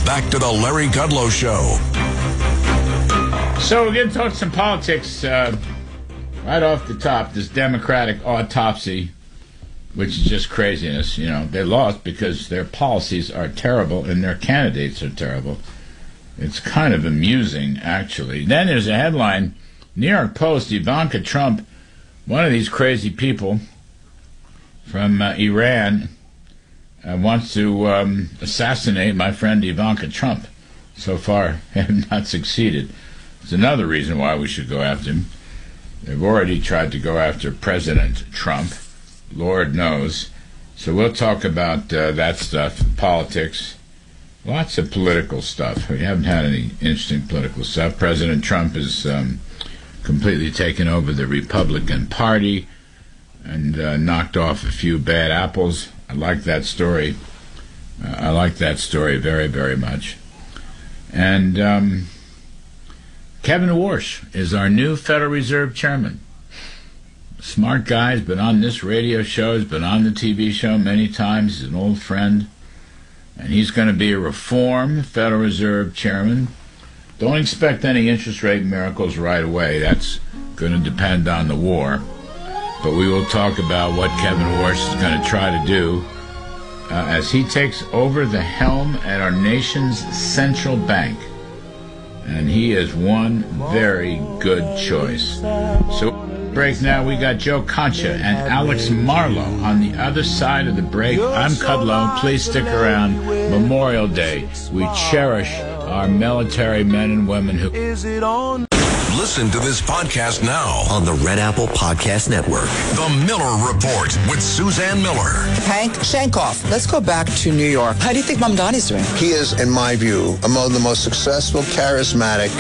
back to the Larry Kudlow Show. So we're going to talk some politics right off the top. This Democratic autopsy, which is just craziness. You know, they lost because their policies are terrible and their candidates are terrible. It's kind of amusing, actually. Then there's a headline, New York Post, Ivanka Trump, one of these crazy people from Iran, wants to assassinate my friend Ivanka Trump. So far, have not succeeded. It's another reason why we should go after him. They've already tried to go after President Trump. Lord knows. So we'll talk about that stuff, politics. Lots of political stuff. We haven't had any interesting political stuff. President Trump has completely taken over the Republican Party and knocked off a few bad apples. I like that story. I like that story very, very much. And Kevin Warsh is our new Federal Reserve Chairman. Smart guy, has been on this radio show, has been on the TV show many times. He's an old friend. And he's going to be a reform Federal Reserve Chairman. Don't expect any interest rate miracles right away. That's going to depend on the war. But we will talk about what Kevin Warsh is going to try to do as he takes over the helm at our nation's central bank. And he is one very good choice. So break now. We got Joe Concha and Alex Marlowe on the other side of the break. I'm Kudlow. Please stick around. Memorial Day. We cherish our military men and women who... Listen to this podcast now on the Red Apple Podcast Network. The Miller Report with Suzanne Miller. Hank Shankoff, let's go back to New York. How do you think Mamdani's doing? He is, in my view, among the most successful, charismatic,